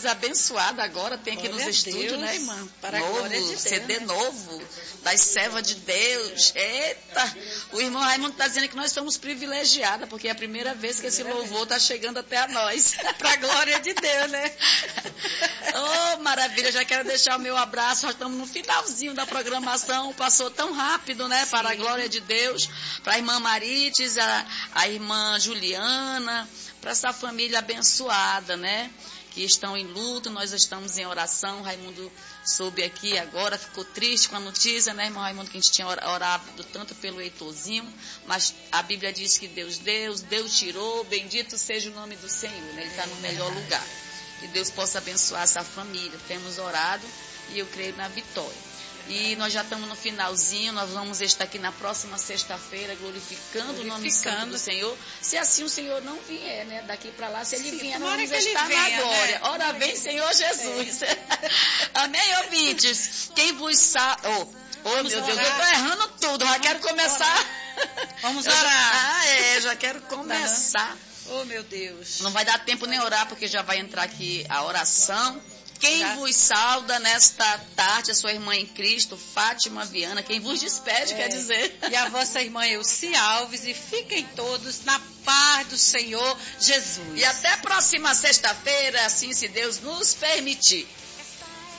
coisa abençoada agora tem aqui Glória nos estúdios, Deus, né, irmã? para a novo, glória de Deus, CD né? novo, das servas de Deus. Eita! O irmão Raimundo está dizendo que nós somos privilegiadas, porque é a primeira vez que esse louvor está chegando até a nós. Para a glória de Deus, né? Oh, maravilha, já quero deixar o meu abraço, nós estamos no finalzinho da programação, passou tão rápido, né? Sim. Para a glória de Deus, para a irmã Marites, a irmã Juliana, para essa família abençoada, né? Que estão em luto, nós estamos em oração. Raimundo soube aqui agora, ficou triste com a notícia, né, irmão Raimundo, que a gente tinha orado tanto pelo Heitorzinho, mas a Bíblia diz que Deus deu, Deus tirou, bendito seja o nome do Senhor, né? Ele está no melhor lugar. Que Deus possa abençoar essa família. Temos orado e eu creio na vitória. E nós já estamos no finalzinho, nós vamos estar aqui na próxima sexta-feira, glorificando o nome santo do Senhor. Se assim o Senhor não vier, né, daqui para lá, se Ele vier, nós vamos estar na glória. Né? Ora vem, Senhor Jesus. Amém, ouvintes? Quem vos sabe... Oh, meu Deus, eu estou errando tudo, já quero começar. Vamos orar. Já quero começar. Oh, meu Deus. Não vai dar tempo nem orar, porque já vai entrar aqui a oração. Quem vos sauda nesta tarde, a sua irmã em Cristo, Fátima Viana, quem vos despede, quer dizer. E a vossa irmã Elci Alves, e fiquem todos na paz do Senhor Jesus. E até a próxima sexta-feira, assim se Deus nos permitir.